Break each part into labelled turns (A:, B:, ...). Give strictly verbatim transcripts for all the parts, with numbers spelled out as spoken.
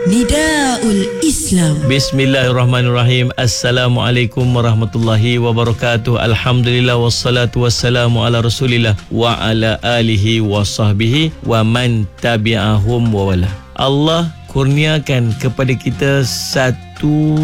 A: Nidaul Islam.
B: Bismillahirrahmanirrahim. Assalamualaikum warahmatullahi wabarakatuh. Alhamdulillah wassalatu wassalamu ala Rasulillah wa ala alihi wa sahbihi wa man tabi'ahum wa wala. Allah kurniakan kepada kita satu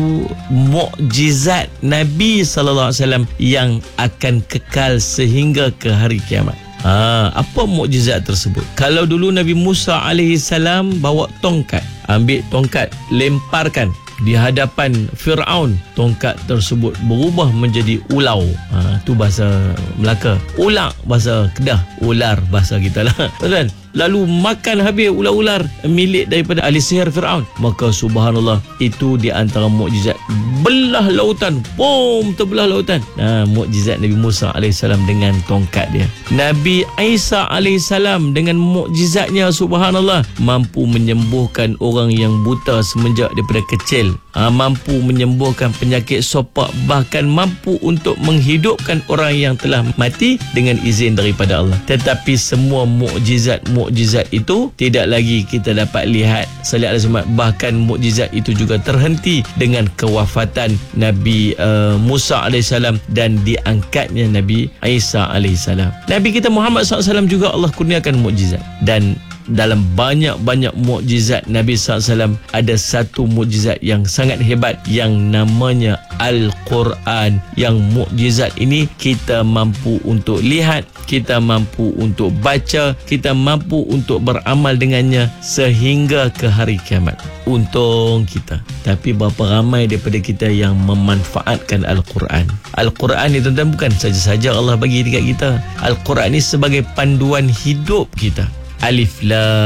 B: mukjizat Nabi sallallahu alaihi wasallam yang akan kekal sehingga ke hari kiamat. Ha, apa mukjizat tersebut? Kalau dulu Nabi Musa alaihi salam bawa tongkat, ambil tongkat, lemparkan di hadapan Fir'aun, tongkat tersebut berubah menjadi ulau. Ha, tu bahasa Melaka. Ulak bahasa Kedah, ular bahasa kita lah. Kan? Lalu makan habis ular-ular milik daripada ahli sihir Fir'aun. Maka subhanallah, itu di antara mukjizat. Belah lautan, boom, terbelah lautan. Nah, mukjizat Nabi Musa alaihissalam dengan tongkat dia. Nabi Isa alaihissalam dengan mukjizatnya subhanallah, mampu menyembuhkan orang yang buta semenjak daripada kecil. Ha, mampu menyembuhkan penyakit sopak, bahkan mampu untuk menghidupkan orang yang telah mati dengan izin daripada Allah. Tetapi semua mukjizat mukjizat itu tidak lagi kita dapat lihat salih alaihi wasallam. Bahkan mukjizat itu juga terhenti dengan kewafatan Nabi uh, Musa alaihissalam dan diangkatnya Nabi Isa alaihissalam. Nabi kita Muhammad sallallahu alaihi wasallam juga Allah kurniakan mukjizat. Dan dalam banyak-banyak mukjizat Nabi sallallahu alaihi wasallam, ada satu mukjizat yang sangat hebat yang namanya Al-Quran. Yang mukjizat ini kita mampu untuk lihat, kita mampu untuk baca, kita mampu untuk beramal dengannya sehingga ke hari kiamat. Untung kita. Tapi berapa ramai daripada kita yang memanfaatkan Al-Quran? Al-Quran ni tuan-tuan bukan saja-saja Allah bagi dekat kita. Al-Quran ni sebagai panduan hidup kita. Alif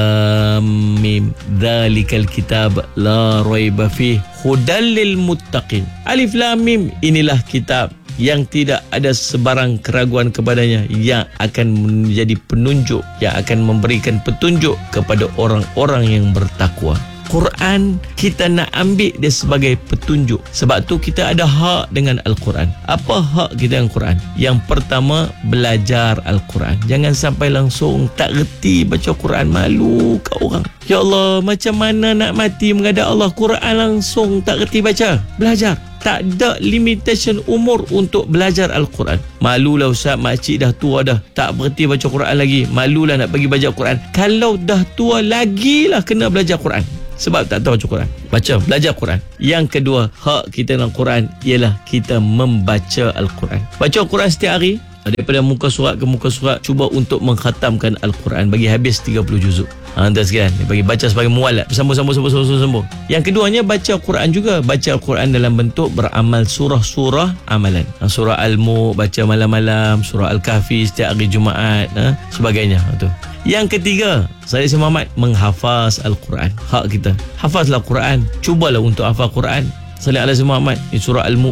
B: Lam Mim Dzalikal kitab la raiba fih hudal lil muttaqin. Alif Lam Mim, inilah kitab yang tidak ada sebarang keraguan kepadanya, yang akan menjadi penunjuk, yang akan memberikan petunjuk kepada orang-orang yang bertakwa. Quran kita nak ambil dia sebagai petunjuk. Sebab tu kita ada hak dengan Al-Quran. Apa hak kita dengan Quran? Yang pertama, belajar Al-Quran. Jangan sampai langsung tak reti baca Quran, malu kat orang. Ya Allah, macam mana nak mati menghadap Allah, Quran langsung tak reti baca. Belajar. Tak ada limitation umur untuk belajar Al-Quran. Malulah ustaz, makcik dah tua dah, tak berhenti baca Quran lagi. Malulah nak bagi baca Quran. Kalau dah tua lagilah kena belajar Quran. Sebab tak tahu baca Quran. Baca, belajar Quran. Yang kedua, hak kita dalam Quran ialah kita membaca Al-Quran. Baca Quran setiap hari, daripada muka surat ke muka surat, cuba untuk mengkhatamkan Al-Quran, bagi habis tiga puluh juzuk. Ha, tuan sekalian, bagi baca sebagai muwalat, bersambung-sambung-sambung-sambung. Yang keduanya, baca Quran juga. Baca Quran dalam bentuk beramal surah-surah amalan. Ha, surah Al-Mulk baca malam-malam, surah Al-Kahfi setiap hari Jumaat, ha, sebagainya. Ha, tu. Yang ketiga, saya Sayyid Muhammad, menghafaz Al-Quran. Hak kita, hafazlah Quran. Cubalah untuk hafal Quran. Salih alaihi Muhammad, surah Al-Mulk